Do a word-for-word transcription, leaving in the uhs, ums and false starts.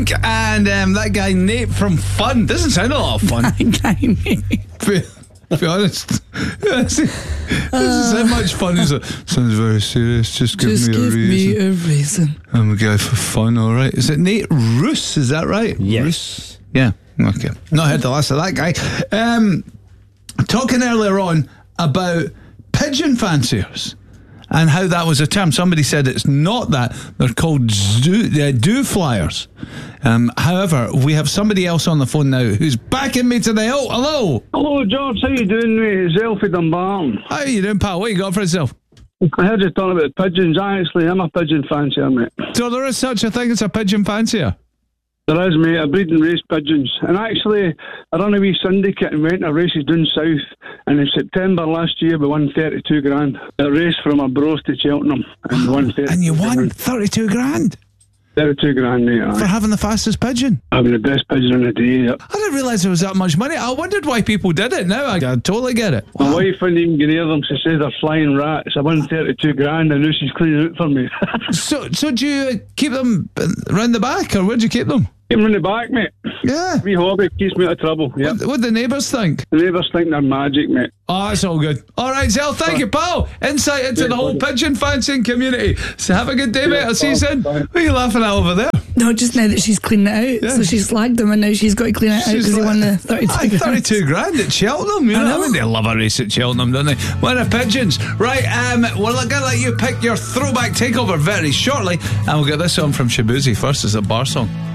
Pink and um, that guy Nate from Fun. Doesn't sound a lot of fun. That guy Nate. Be, be honest. Doesn't sound much fun. Is it? Sounds very serious. Just give Just me a give reason. me a reason. I'm a guy for fun, all right. Is it Nate Roos? Is that right? Yes. Roos? Yeah. Okay. Not heard the last of that guy. Um, talking earlier on about pigeon fanciers and how that was a term. Somebody said it's not that. They're called zoo, uh, do flyers. Um, however, we have somebody else on the phone now who's backing me today. Oh, hello. Hello, George. How you doing, mate? It's Elfie Dunbarton. How you doing, pal? What you got for yourself? I heard you talking about pigeons. I actually am a pigeon fancier, mate. So there is such a thing as a pigeon fancier? There is, mate. I breed and race pigeons. And actually, I run a wee syndicate and went to races down south. And in September last year, we won thirty-two grand. A race from our bros to Cheltenham. And, won thirty-two And you won grand. thirty-two grand thirty-two grand, mate. for Aye. having the fastest pigeon. Having the best pigeon in the day, yep. I didn't realise there was that much money. I wondered why people did it. Now I, I totally get it. My wife wouldn't even get near them. She says they're flying rats. I won thirty-two grand. I knew she's cleaning out for me. So, so do you keep them around the back, or where do you keep them? Keep them in the back, mate. Yeah. Wee hobby. Keeps me out of trouble. Yep. What, what the neighbours think? The neighbours think they're magic, mate. Oh, that's all good. All right, Zell, thank you, pal. Insight into the whole pigeon fancing community. So have a good day, mate. I'll see you soon. Bye. What are you laughing at over there? No, just now that she's cleaned it out. Yeah. So she slagged him and now she's got to clean it out She's because he like- won the thirty-two Aye, grand. thirty-two grand at Cheltenham. You know, I what I know. mean? They love a race at Cheltenham, don't they? One of pigeons. Right, um, we're going to let you pick your throwback takeover very shortly. And we'll get this on from Shabuzi first as a bar song.